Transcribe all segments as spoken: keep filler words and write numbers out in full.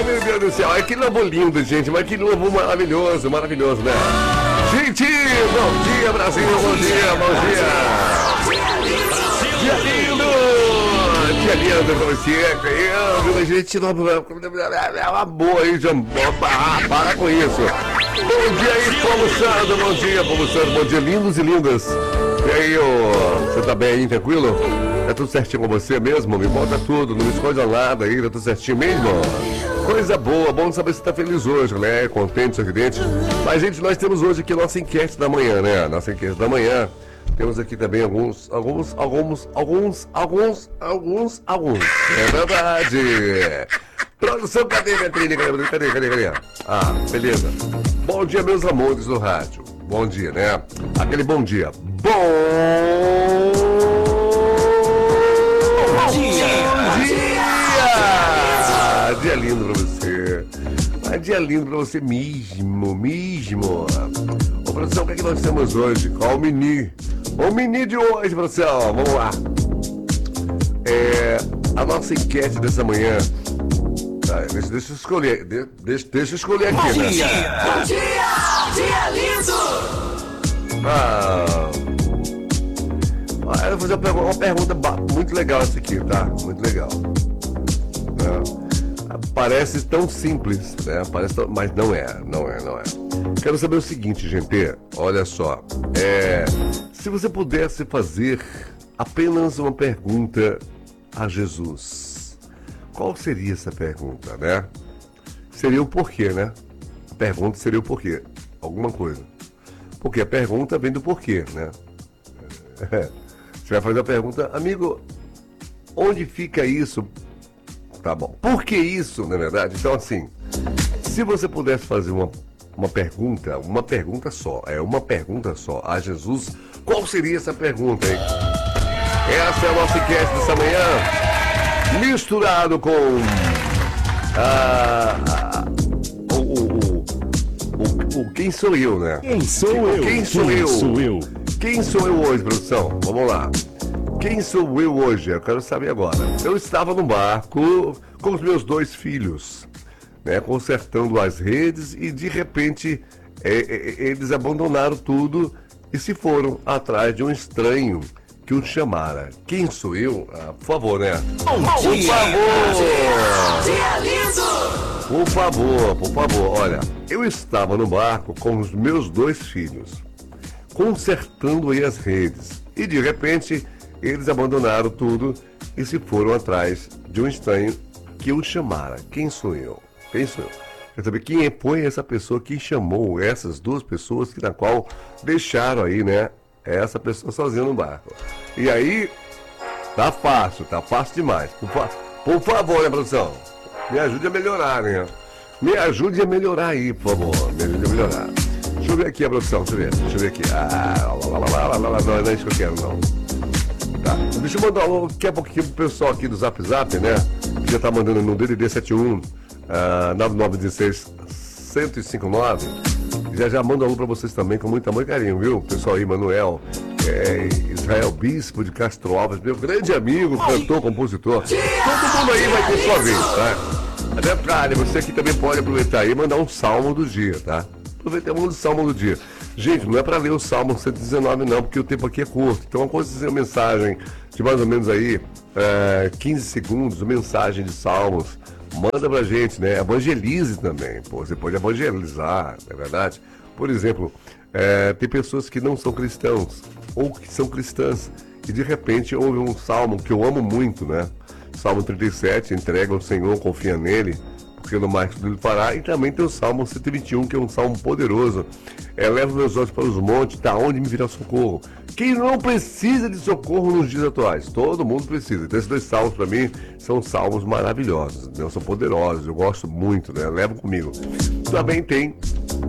meu Deus do céu. Ai, que lobo lindo, gente. Mas que lobo maravilhoso, maravilhoso, né? Gente, bom dia, Brasil. Bom dia, bom dia. Dia lindo. Dia lindo pra você. Gente, não é uma boa aí, já. Para com isso. Bom dia aí, povo santo. Bom dia, povo santo. Bom dia, lindos e lindas. E aí, ô, você tá bem aí, tranquilo? Tá tudo certinho com você mesmo? Me bota tudo, não me esconde nada aí, tá tudo certinho mesmo? Coisa boa, bom saber se você tá feliz hoje, né? Contente, sorridente. Mas, gente, nós temos hoje aqui a nossa enquete da manhã, né? Nossa enquete da manhã. Temos aqui também alguns, alguns, alguns, alguns, alguns, alguns, alguns. É verdade. Produção, cadê minha trilha? Cadê, cadê, cadê, cadê? Ah, beleza. Bom dia, meus amores do rádio. Bom dia, né? Aquele bom dia. Bom... Bom dia! Bom dia! Dia lindo pra você. Ah, dia lindo pra você mesmo, mesmo. Ô, produção, o que é que nós temos hoje? Qual o mini? O mini de hoje, produção. Vamos lá. É, a nossa enquete dessa manhã. Tá, deixa, deixa eu escolher. Deixa, deixa eu escolher aqui, bom né? Dia. Bom dia! Dia lindo! Ah... Eu vou fazer uma pergunta, uma pergunta muito legal essa aqui, tá? Muito legal. É, parece tão simples, né? Parece tão, mas não é, não é, não é. Quero saber o seguinte, gente. Olha só. É, se você pudesse fazer apenas uma pergunta a Jesus, qual seria essa pergunta, né? Seria o porquê, né? A pergunta seria o porquê. Alguma coisa. Porque a pergunta vem do porquê, né? É. Você vai fazer a pergunta, amigo, onde fica isso? Tá bom. Por que isso, na verdade? Então, assim, se você pudesse fazer uma, uma pergunta, uma pergunta só, é uma pergunta só a Jesus, qual seria essa pergunta, hein? Essa é a nossa enquete dessa manhã, misturado com a, a, o, o, o, o quem sou eu, né? Quem sou eu? Quem sou quem eu? Sou eu? Quem sou eu hoje, produção? Vamos lá. Quem sou eu hoje? Eu quero saber agora. Eu estava no barco com os meus dois filhos, né, consertando as redes e de repente é, é, eles abandonaram tudo e se foram atrás de um estranho que os chamara. Quem sou eu? Ah, por favor, né? Bom por dia. favor! Dia lindo! Por favor, por favor. Olha, eu estava no barco com os meus dois filhos, consertando aí as redes. E de repente, eles abandonaram tudo e se foram atrás de um estranho que os chamara. Quem sou eu? Quem sou eu? Quer saber quem foi essa pessoa que chamou essas duas pessoas que na qual deixaram aí, né, essa pessoa sozinha no barco. E aí, tá fácil, tá fácil demais. Por, fa por favor, né, produção? Me ajude a melhorar, né? Me ajude a melhorar aí, por favor. Me ajude a melhorar. Deixa eu ver aqui a produção, deixa eu ver, deixa eu ver aqui. Ah, lá, lá, lá, lá, lá, lá, não, não é isso que eu quero, não. Tá, deixa eu mandar um, daqui a pouquinho pro pessoal aqui do Zap Zap, né? Que já tá mandando no D D D setenta e um, uh, nove nove um seis, um zero cinco nove. Já já mando um alô pra vocês também, com muito amor e carinho, viu? Pessoal aí, Manuel, é, Israel Bispo de Castro Alves, meu grande amigo, cantor, compositor. Todo mundo aí vai ter sua vez, tá? Detalhe, você aqui também pode aproveitar aí e mandar um salmo do dia, tá? Aproveitamos o salmo do dia. Gente, não é para ler o salmo cento e dezenove não, porque o tempo aqui é curto. Então, uma coisa é uma mensagem de mais ou menos aí é, quinze segundos, uma mensagem de salmos. Manda pra gente, né? Evangelize também. Pô, você pode evangelizar, não é verdade? Por exemplo, é, tem pessoas que não são cristãos ou que são cristãs e de repente houve um salmo que eu amo muito, né? Salmo trinta e sete, entrega ao Senhor, confia nele, porque no mais tudo ele fará. E também tem o Salmo cento e vinte e um, que é um salmo poderoso. É, leva meus olhos para os montes, da onde me virá socorro. Quem não precisa de socorro nos dias atuais? Todo mundo precisa. Então esses dois salmos para mim são salmos maravilhosos, né? São poderosos, eu gosto muito, né? Levam comigo. Também tem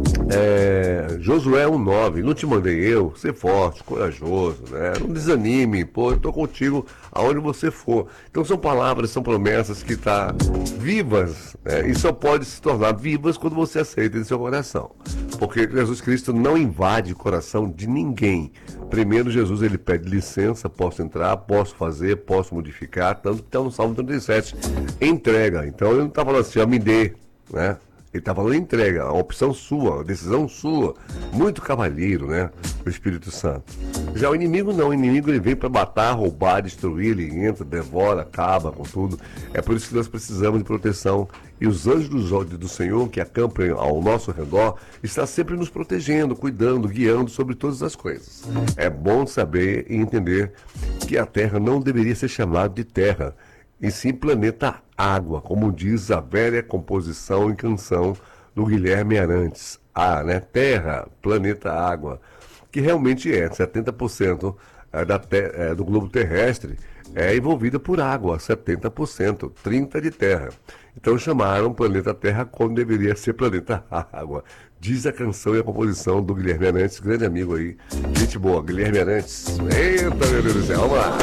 é, Josué um nove, não te mandei eu, ser forte, corajoso, né? Não desanime, pô, eu tô contigo aonde você for. Então são palavras, são promessas que estão tá vivas, né? E só pode se tornar vivas quando você aceita em seu coração. Porque Jesus Cristo não invade o coração de ninguém. Primeiro Jesus ele pede licença, posso entrar, posso fazer, posso modificar, tanto que está no Salmo trinta e sete. Entrega. Então ele não está falando assim, ó, me dê. né? Ele está falando entrega, a opção sua, a decisão sua. Muito cavalheiro, né? O Espírito Santo. Já o inimigo não, o inimigo ele vem para matar, roubar, destruir, ele entra, devora, acaba com tudo. É por isso que nós precisamos de proteção. E os anjos do, do Senhor que acampam ao nosso redor estão sempre nos protegendo, cuidando, guiando sobre todas as coisas. É bom saber e entender que a Terra não deveria ser chamada de Terra, e sim planeta água, como diz a velha composição e canção do Guilherme Arantes. Ah, né? Terra, planeta água, que realmente é setenta por cento da te- é, do globo terrestre é envolvida por água, setenta por cento, trinta por cento de terra. Então chamaram planeta Terra quando deveria ser planeta água. Diz a canção e a composição do Guilherme Arantes, grande amigo aí. Gente boa, Guilherme Arantes. Eita, meu Deus do céu, vamos lá.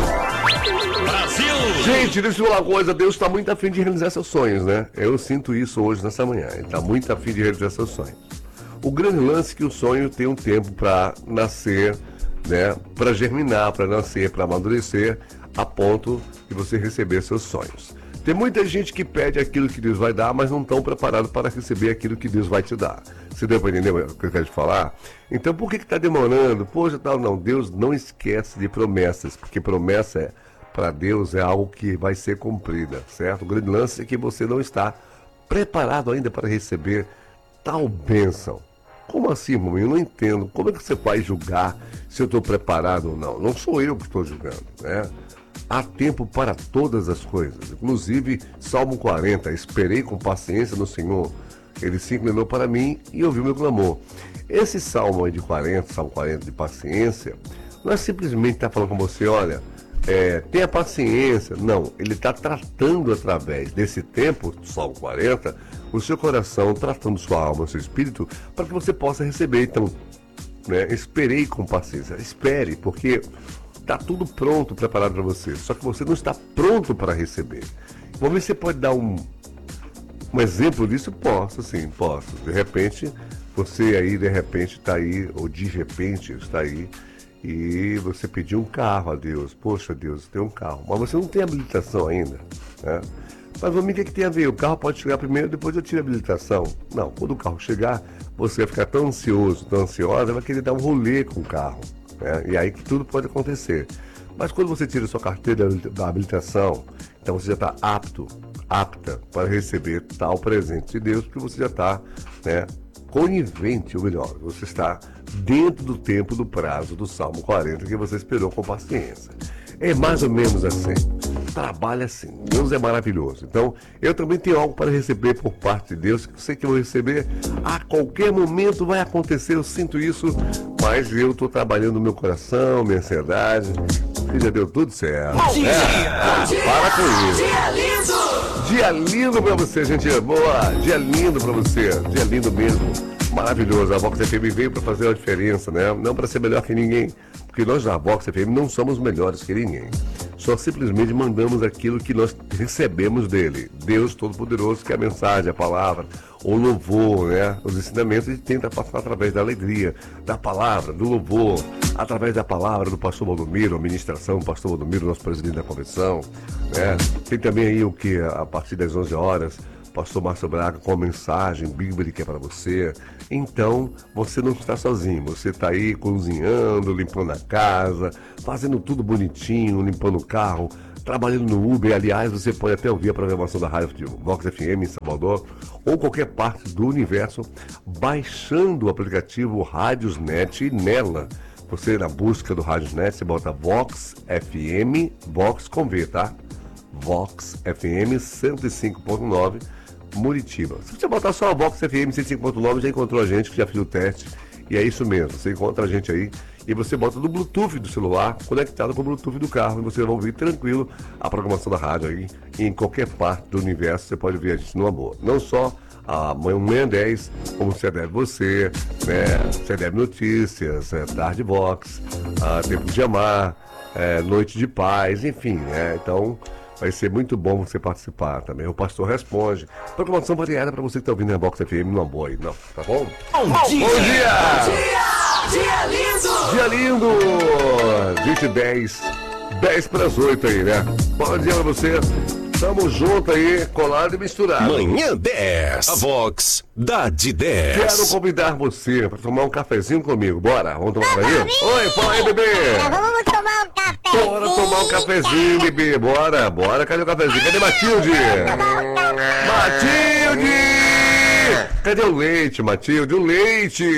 Brasil! Gente, deixa eu falar uma coisa, Deus está muito afim de realizar seus sonhos, né? Eu sinto isso hoje, nessa manhã. Ele está muito afim de realizar seus sonhos. O grande lance é que o sonho tem um tempo para nascer, né? Para germinar, para nascer, para amadurecer, a ponto de você receber seus sonhos. Tem muita gente que pede aquilo que Deus vai dar, mas não estão preparados para receber aquilo que Deus vai te dar. Você deu para entender o que eu quero te falar? Então por que está demorando? Poxa, tal, não. Deus não esquece de promessas, porque promessa é, para Deus é algo que vai ser cumprida, certo? O grande lance é que você não está preparado ainda para receber tal bênção. Como assim, irmão? Eu não entendo. Como é que você vai julgar se eu estou preparado ou não? Não sou eu que estou julgando, né? Há tempo para todas as coisas. Inclusive, Salmo quarenta, esperei com paciência no Senhor. Ele se inclinou para mim e ouviu meu clamor. Esse Salmo aí de quarenta, Salmo quarenta de paciência, não é simplesmente estar falando com você, olha, é, tenha paciência. Não, ele está tratando através desse tempo, Salmo quarenta, o seu coração, tratando sua alma, o seu espírito, para que você possa receber. Então, né, esperei com paciência. Espere, porque está tudo pronto, preparado para você. Só que você não está pronto para receber. Vamos ver se você pode dar um, um exemplo disso? Posso, sim, posso. De repente, você aí, de repente, está aí, ou de repente está aí, e você pediu um carro a Deus. Poxa, Deus, tem um carro. Mas você não tem habilitação ainda, né? Mas, vamos ver o que, que tem a ver. O carro pode chegar primeiro, depois eu tiro a habilitação. Não, quando o carro chegar, você vai ficar tão ansioso, tão ansiosa, vai querer dar um rolê com o carro. É, e aí que tudo pode acontecer. Mas quando você tira sua carteira da habilitação, então você já está apto, apta para receber tal presente de Deus, porque você já está, né, conivente, ou melhor, você está dentro do tempo do prazo do Salmo quarenta que você esperou com paciência. É mais ou menos assim. Trabalha assim. Deus é maravilhoso. Então, eu também tenho algo para receber por parte de Deus, que eu sei que eu vou receber a qualquer momento, vai acontecer, eu sinto isso, mas eu estou trabalhando no meu coração, minha ansiedade, e já deu tudo certo. Bom dia! É. Ah, para com isso. Dia lindo! Dia lindo pra você, gente. Boa! Dia lindo pra você. Dia lindo mesmo. Maravilhoso. A Vox F M veio pra fazer a diferença, né? Não pra ser melhor que ninguém. Porque nós da Vox F M não somos melhores que ninguém. Só simplesmente mandamos aquilo que nós recebemos dele. Deus Todo-Poderoso, que é a mensagem, a palavra, o louvor, né? Os ensinamentos, e tenta passar através da alegria, da palavra, do louvor, através da palavra do pastor Valdomiro, a ministração do pastor Valdomiro, nosso presidente da convenção, né? Tem também aí o que, a partir das onze horas, pastor Márcio Braga com a mensagem bíblica para você. Então, você não está sozinho, você está aí cozinhando, limpando a casa, fazendo tudo bonitinho, limpando o carro, trabalhando no Uber. Aliás, você pode até ouvir a programação da rádio de Vox F M em Salvador ou qualquer parte do universo, baixando o aplicativo Rádiosnet, e nela, você na busca do Rádiosnet, você bota Vox F M, Vox com V, tá? Vox F M cento e cinco ponto nove, Muritiba. Se você botar só a Vox F M cento e cinco ponto nove, já encontrou a gente, que já fez o teste. E é isso mesmo, você encontra a gente aí e você bota no Bluetooth do celular, conectado com o Bluetooth do carro, e você vai ouvir tranquilo a programação da rádio aí. E em qualquer parte do universo você pode ver a gente numa boa. Não só a Manhã dez, como você deve você, né? Você deve notícias, é, Tarde Vox, a Tempo de Amar, é, Noite de Paz, enfim, né? Então vai ser muito bom você participar também. O pastor responde. Programação variada para você que está ouvindo a Vox F M numa boa aí, não, tá bom? Bom dia! Bom dia! Dia, dia lindo! Dia lindo! Gente, dez, dez para as oito aí, né? Bom dia para você Tamo junto aí, colado e misturado. Manhã dez. A Vox dá de dez. Quero convidar você para tomar um cafezinho comigo. Bora, vamos tomar um cafezinho? Oi, fala aí, bebê. Vamos tomar um café. Bora tomar um cafezinho, bebê. Bora, bora. Cadê o cafezinho? Cadê Matilde? Matilde! Cadê o leite, Matilde? O leite!